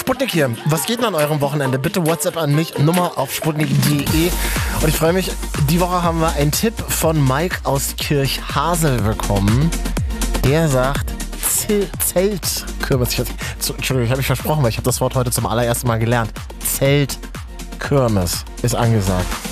Sputnik hier. Was geht denn an eurem Wochenende? Bitte WhatsApp an mich, Nummer auf sputnik.de. Und ich freue mich, die Woche haben wir einen Tipp von Mike aus Kirchhasel bekommen. Er sagt Zeltkirmes. Entschuldigung, ich habe mich versprochen, weil ich habe das Wort heute zum allerersten Mal gelernt. Zeltkirmes ist angesagt.